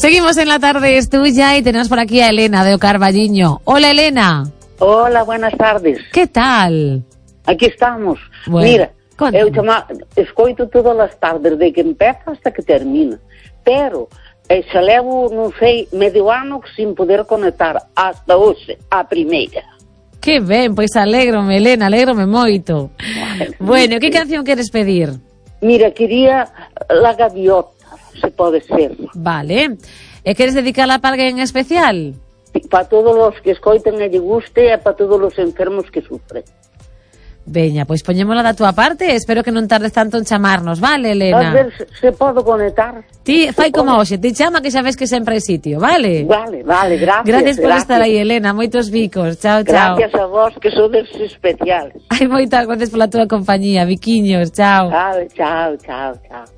Seguimos en La Tarde es Tuya y tenemos por aquí a Elena de Carballiño. Hola, Elena. Hola, buenas tardes. ¿Qué tal? Aquí estamos. Bueno, Mira, cuéntame. escoito todas as tardes, de que empeza hasta que termina. Pero xa levo, non sei, medio ano sin poder conectar hasta hoxe, a primeira. Que ben, pois alégrome, Elena, alégrome moito. Bueno, que canción queres pedir? Mira, quería La Gaviota, se pode ser. Vale. E queres dedicarla para alguén en especial? Para todos os que escoiten e lle guste e para todos os enfermos que sufren. Veña, pois poñémola da túa parte. Espero que non tardes tanto en chamarnos, vale, A Elena? ver se podo conectar. Ti fai como hoxe, ti chama que xa ves que sempre hai sitio, vale? Vale, gracias. Gracias por estar aí, Elena, moitos bicos. Chao, chao. Gracias a vos, que sodes especiales. Hai moitas gracias pola túa compañía, biquiños, chao. Vale, chao, chao, chao.